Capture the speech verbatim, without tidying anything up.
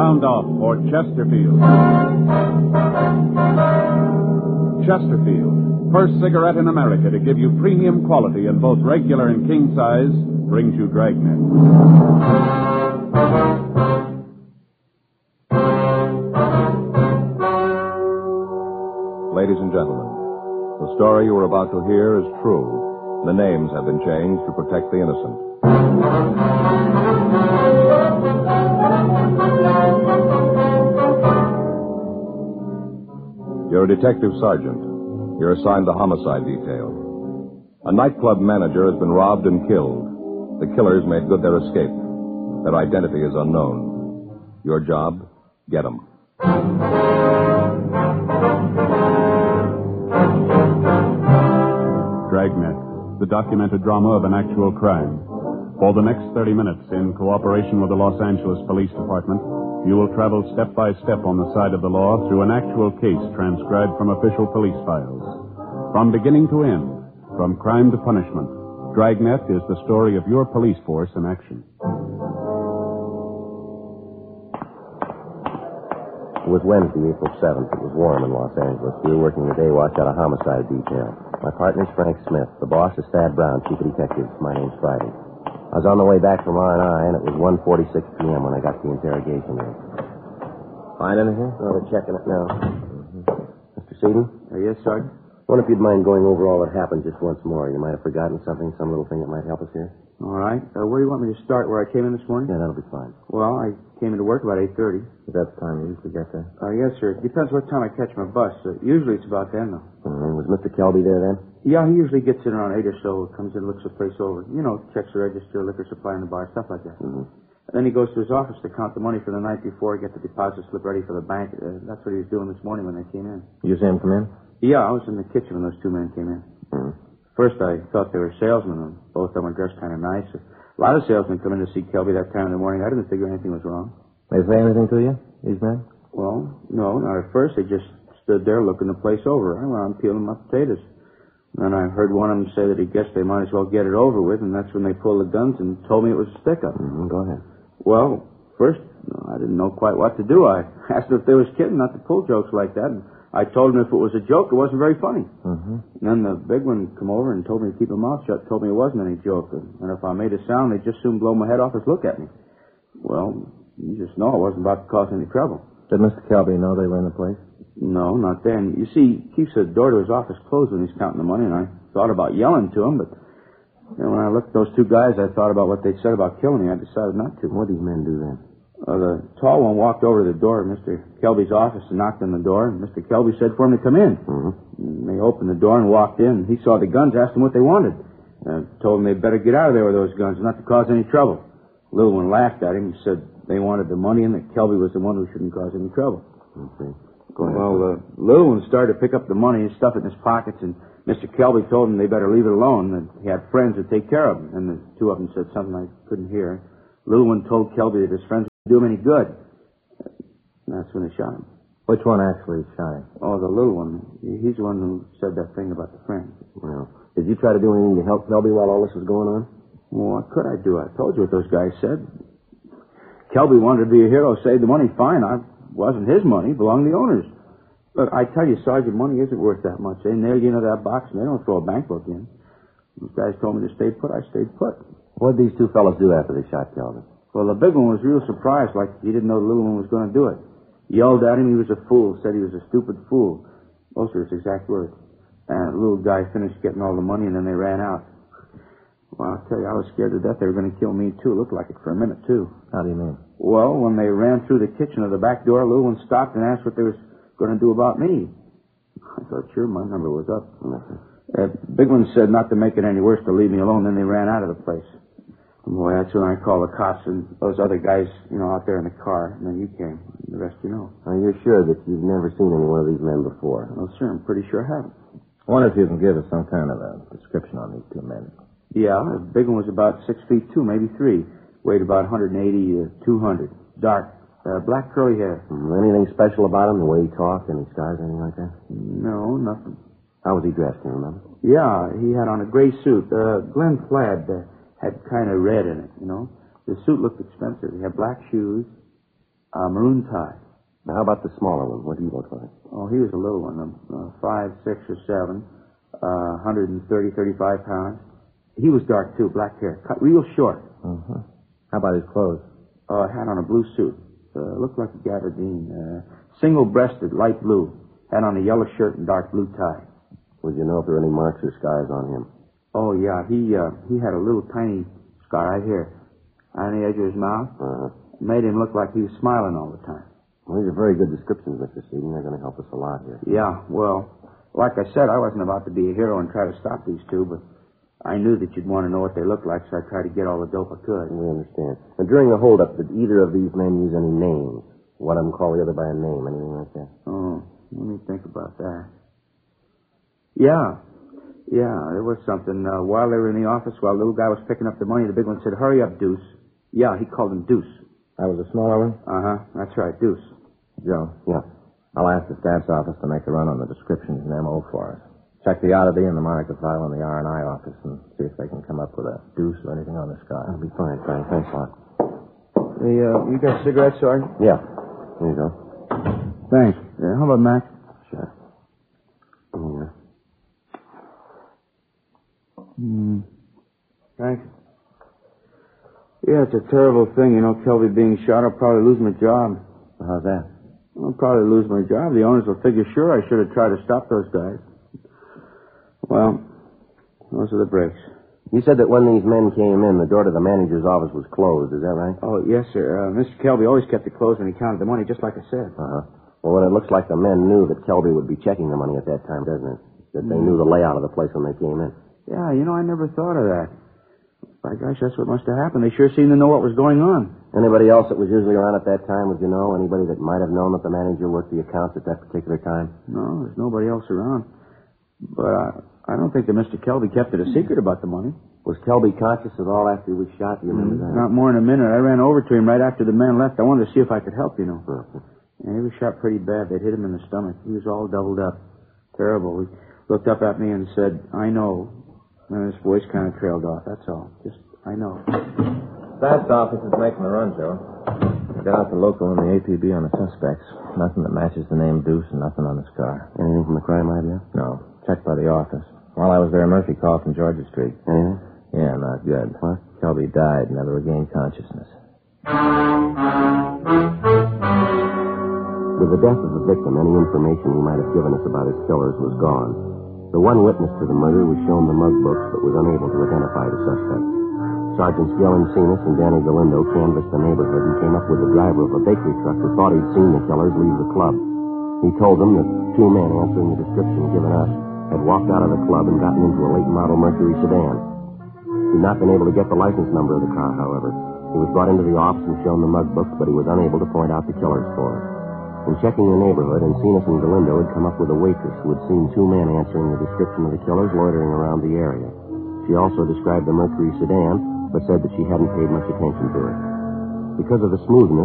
Pound off for Chesterfield. Chesterfield, first cigarette in America to give you premium quality in both regular and king size, brings you Dragnet. Ladies and gentlemen, the story you are about to hear is true. The names have been changed to protect the innocent. You're a detective sergeant. You're assigned the homicide detail. A nightclub manager has been robbed and killed. The killers made good their escape. Their identity is unknown. Your job, get them. Dragnet, the documented drama of an actual crime. For the next thirty minutes, in cooperation with the Los Angeles Police Department, you will travel step by step on the side of the law through an actual case transcribed from official police files. From beginning to end, from crime to punishment, Dragnet is the story of your police force in action. It was Wednesday, April seventh. It was warm in Los Angeles. We were working the day watch out of homicide detail. My partner's Frank Smith. The boss is Thad Brown, chief of detectives. My name's Friday. I was on the way back from R and I, and it was one forty-six p.m. when I got to the interrogation room. Find anything? Oh, they're checking it now. Mm-hmm. Mister Seaton? Uh, yes, Sergeant? I wonder if you'd mind going over all that happened just once more. You might have forgotten something, some little thing that might help us here. All right. Uh, where do you want me to start? Where I came in this morning? Yeah, that'll be fine. Well, I came into work about eight thirty. Is that the time you usually get there? Uh, yes, sir. It depends what time I catch my bus. Uh, usually it's about then, though. Mm-hmm. Was Mister Kelby there then? Yeah, he usually gets in around eight or so, comes in, looks the place over. You know, checks the register, liquor supply in the bar, stuff like that. Mm-hmm. And then he goes to his office to count the money for the night before, get the deposit slip ready for the bank. Uh, that's what he was doing this morning when they came in. You see him come in? Yeah, I was in the kitchen when those two men came in. Mm-hmm. First, I thought they were salesmen, and both of them were dressed kind of nice. A lot of salesmen come in to see Kelby that time in the morning. I didn't figure anything was wrong. They say anything to you, these men? Well, no, not at first. They just stood there looking the place over. I went on peeling my potatoes. Then I heard one of them say that he guessed they might as well get it over with, and that's when they pulled the guns and told me it was a stick-up. Mm-hmm. Go ahead. Well, first, I didn't know quite what to do. I asked them if they was kidding not to pull jokes like that, and I told them if it was a joke, it wasn't very funny. Mm-hmm. And then the big one come over and told me to keep my mouth shut, told me it wasn't any joke, and if I made a sound, they'd just soon blow my head off and look at me. Well, you just know I wasn't about to cause any trouble. Did Mister Kelby know they were in the place? No, not then. You see, he keeps the door to his office closed when he's counting the money, and I thought about yelling to him, but you know, when I looked at those two guys, I thought about what they'd said about killing me. I decided not to. What did these men do then? Uh, the tall one walked over to the door of Mister Kelby's office and knocked on the door, and Mister Kelby said for him to come in. Mm-hmm. And they opened the door and walked in. He saw the guns, asked them what they wanted. Uh, told them they'd better get out of there with those guns, not to cause any trouble. The little one laughed at him and said they wanted the money and that Kelby was the one who shouldn't cause any trouble. Okay. Go ahead. Well, the little one started to pick up the money and stuff it in his pockets, and Mister Kelby told him they better leave it alone, that he had friends to take care of him. And the two of them said something I couldn't hear. The little one told Kelby that his friends wouldn't do him any good. And that's when they shot him. Which one actually shot him? Oh, the little one. He's the one who said that thing about the friends. Well, did you try to do anything to help Kelby while all this was going on? Well, what could I do? I told you what those guys said. Kelby wanted to be a hero, save the money, fine. I wasn't his money, it belonged to the owners. But I tell you, Sergeant, money isn't worth that much. They nail you into that box and they don't throw a bank book in. These guys told me to stay put, I stayed put. What did these two fellows do after they shot Kelby? Well, the big one was real surprised, like he didn't know the little one was going to do it. Yelled at him he was a fool, said he was a stupid fool. Those are his exact words. And the little guy finished getting all the money and then they ran out. Well, I'll tell you, I was scared to death they were going to kill me, too. It looked like it for a minute, too. How do you mean? Well, when they ran through the kitchen of the back door, little one stopped and asked what they was going to do about me. I thought, sure, my number was up. Uh, big one said not to make it any worse, to leave me alone. Then they ran out of the place. And boy, that's when I called the cops and those other guys, you know, out there in the car. And then you came. The rest you know. Are you sure that you've never seen any one of these men before? Well, sir, I'm pretty sure I haven't. I wonder if you can give us some kind of a description on these two men. Yeah, the big one was about six feet two, maybe three. Weighed about one eighty to two hundred. Dark. Uh, black curly hair. Mm, anything special about him, the way he talked, any scars, anything like that? No, nothing. How was he dressed, do you remember? Yeah, he had on a gray suit. Uh, Glen plaid uh, had kind of red in it, you know. The suit looked expensive. He had black shoes. Uh, maroon tie. Now, how about the smaller one? What do you look like? Oh, he was a little one, uh, five, six, or seven, uh, one hundred thirty, thirty-five pounds. He was dark, too, black hair, cut real short. Uh-huh. How about his clothes? Uh, had on a blue suit. Uh, looked like a gabardine. Uh, single-breasted, light blue. Had on a yellow shirt and dark blue tie. Would you know if there were any marks or scars on him? Oh, yeah. He uh, he had a little tiny scar right here on the edge of his mouth. Uh-huh. Made him look like he was smiling all the time. Well, these are very good descriptions, Mister Seaton. They're going to help us a lot here. Yeah, well, like I said, I wasn't about to be a hero and try to stop these two, but I knew that you'd want to know what they looked like, so I tried to get all the dope I could. We understand. And during the holdup, did either of these men use any names? One of them call the other by a name, anything like that? Oh, let me think about that. Yeah. Yeah, there was something. Uh, while they were in the office, while the little guy was picking up the money, the big one said, "Hurry up, Deuce." Yeah, he called him Deuce. That was a smaller one? Uh-huh, that's right, Deuce. Joe? Yeah. I'll ask the staff's office to make a run on the descriptions and M O for us. Check the oddity and the monitor file in the R and I office and see if they can come up with a deuce or anything on the sky. That'll be fine, Frank. Thanks a lot. Hey, uh, you got cigarettes, Sergeant? Yeah. Here you go. Thanks. Yeah, how about Mac? Sure. Yeah. Hmm. Thanks. Yeah, it's a terrible thing, you know, Kelby being shot. I'll probably lose my job. How's that? I'll probably lose my job. The owners will figure, sure, I should have tried to stop those guys. Well, those are the breaks. You said that when these men came in, the door to the manager's office was closed. Is that right? Oh, yes, sir. Uh, Mister Kelby always kept it closed when he counted the money, just like I said. Uh-huh. Well, then it looks like the men knew that Kelby would be checking the money at that time, doesn't it? That they knew the layout of the place when they came in. Yeah, you know, I never thought of that. By gosh, that's what must have happened. They sure seemed to know what was going on. Anybody else that was usually around at that time, would you know? Anybody that might have known that the manager worked the accounts at that particular time? No, there's nobody else around. But I, I don't think that Mister Kelby kept it a secret about the money. Was Kelby conscious at all after he was shot? Do you remember that? Not more than a minute. I ran over to him right after the man left. I wanted to see if I could help, you know. Uh-huh. And he was shot pretty bad. They'd hit him in the stomach. He was all doubled up. Terrible. He looked up at me and said, "I know." And his voice kind of trailed off. That's all. Just, I know. Staff's office is making the run, Joe. I got out the local and the A P B on the suspects. Nothing that matches the name Deuce and nothing on the scar. Anything from the crime lab yet? No. Checked by the office. While I was there, Murphy called from Georgia Street. Anything? Yeah, not good. What? Kelby died, never regained consciousness. With the death of the victim, any information he might have given us about his killers was gone. The one witness to the murder was shown the mug books, but was unable to identify the suspect. Sergeants Gill and Cenas and Danny Galindo canvassed the neighborhood and came up with the driver of a bakery truck who thought he'd seen the killers leave the club. He told them that two men answering the description given us had walked out of the club and gotten into a late model Mercury sedan. He'd not been able to get the license number of the car, however. He was brought into the office and shown the mug books, but he was unable to point out the killers for us. In checking the neighborhood, Encinas and Galindo had come up with a waitress who had seen two men answering the description of the killers loitering around the area. She also described the Mercury sedan, but said that she hadn't paid much attention to it. Because of the smoothness